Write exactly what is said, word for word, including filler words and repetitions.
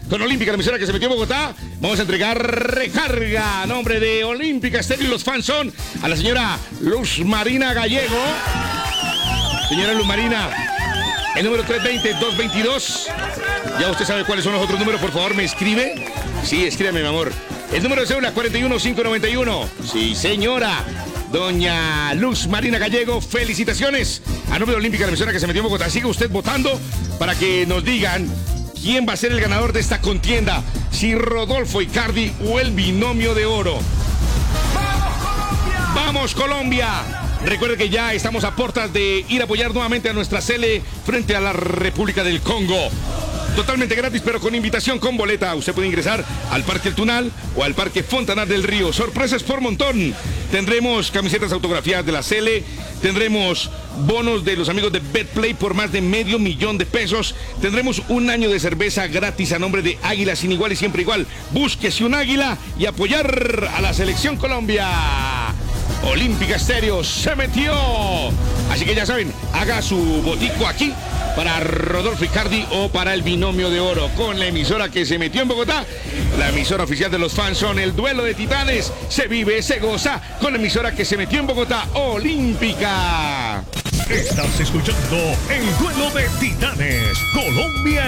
con Olímpica, la emisora que se metió en Bogotá. Vamos a entregar recarga a nombre de Olímpica Estéreo y los fans son a la señora Luz Marina Gallego. Señora Luz Marina, el número tres dos cero, dos dos dos. Ya usted sabe cuáles son los otros números, por favor, ¿me escribe? Sí, escríbeme, mi amor. El número de cédula cuarenta y uno, quinientos noventa y uno. Sí, señora. Doña Luz Marina Gallego, felicitaciones. A nombre de Olímpica, la emisora que se metió en Bogotá. Sigue usted votando para que nos digan quién va a ser el ganador de esta contienda. Si Rodolfo Icardi o el binomio de oro. ¡Vamos, Colombia! Recuerde que ya estamos a puertas de ir a apoyar nuevamente a nuestra Sele frente a la República del Congo. Totalmente gratis, pero con invitación, con boleta. Usted puede ingresar al Parque El Tunal o al Parque Fontanar del Río. Sorpresas por montón. Tendremos camisetas autografiadas de la Sele. Tendremos bonos de los amigos de Betplay por más de medio millón de pesos. Tendremos un año de cerveza gratis a nombre de Águila Sin Igual y Siempre Igual. Búsquese un águila y apoyar a la Selección Colombia. Olímpica Estéreo se metió. Así que ya saben, haga su botico aquí para Rodolfo Icardi o para el binomio de oro con la emisora que se metió en Bogotá. La emisora oficial de los fans son el duelo de titanes. Se vive, se goza con la emisora que se metió en Bogotá, Olímpica. Estás escuchando el duelo de titanes, Colombia.